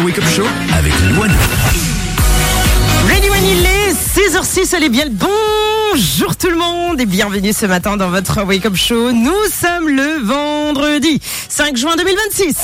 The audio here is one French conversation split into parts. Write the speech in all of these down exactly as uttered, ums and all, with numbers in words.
Wake Up Show avec Luana. Ready when il est six heures six, allez bien le bonjour tout le monde et bienvenue ce matin dans votre Wake Up Show. Nous sommes le vendredi cinq juin deux mille vingt-six.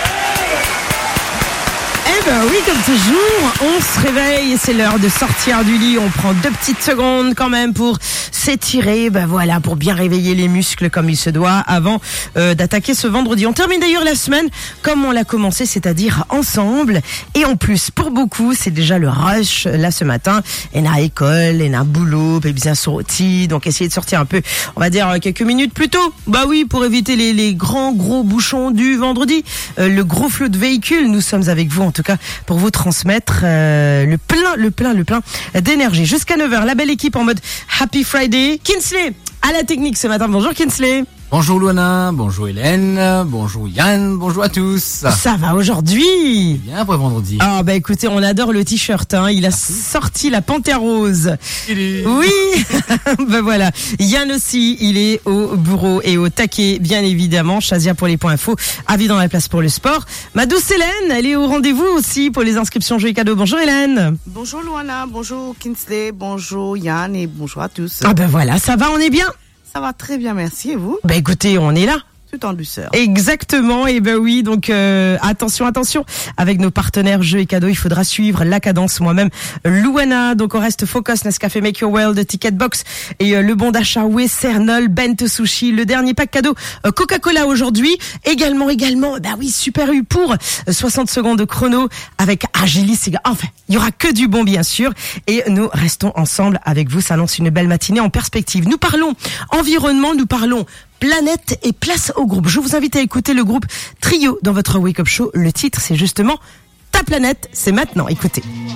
Eh ben oui, comme toujours, on se réveille et c'est l'heure de sortir du lit. On prend deux petites secondes quand même pour s'étirer, ben voilà, pour bien réveiller les muscles comme il se doit avant euh, d'attaquer ce vendredi. On termine d'ailleurs la semaine comme on l'a commencé, c'est-à-dire ensemble. Et en plus, pour beaucoup, c'est déjà le rush là ce matin. Et na école, et na boulot, et bien sorti. Donc essayez de sortir un peu, on va dire quelques minutes plus tôt. Bah oui, pour éviter les, les grands gros bouchons du vendredi, euh, le gros flot de véhicules. Nous sommes avec vous en tout cas pour vous transmettre euh, le plein, le plein, le plein d'énergie. Jusqu'à neuf heures, la belle équipe en mode Happy Friday. Kinsley à la technique ce matin. Bonjour Kinsley. Bonjour Luana, bonjour Hélène, bonjour Yann, bonjour à tous. Ça va aujourd'hui? Bien pour vendredi. Ah bah écoutez, on adore le t-shirt, hein. Il a sorti la panthère rose. Oui. Ben voilà. Yann aussi, il est au bureau et au taquet, bien évidemment. Chazia pour les points info, avis dans la place pour le sport. Ma douce Hélène, elle est au rendez-vous aussi pour les inscriptions jeux et cadeaux. Bonjour Hélène. Bonjour Luana, bonjour Kinsley, bonjour Yann et bonjour à tous. Ah ben voilà, ça va, on est bien? Ça va très bien, merci. Et vous? Ben écoutez, on est là. Tout en douceur. Exactement, et ben oui, donc euh, attention, attention, avec nos partenaires jeux et cadeaux, il faudra suivre la cadence. Moi-même, Luana, donc on reste focus, Nescafé Make Your World, Ticketbox et euh, le bon d'achat Wessernol, Bento Sushi, le dernier pack cadeau euh, Coca-Cola aujourd'hui, également, également, bah oui, Super U pour euh, soixante secondes de chrono avec Agilis, enfin, il y aura que du bon bien sûr, et nous restons ensemble avec vous, ça annonce une belle matinée en perspective. Nous parlons environnement, nous parlons planète et place au groupe. Je vous invite à écouter le groupe Trio dans votre Wake Up Show. Le titre, c'est justement Ta planète, c'est maintenant. Écoutez.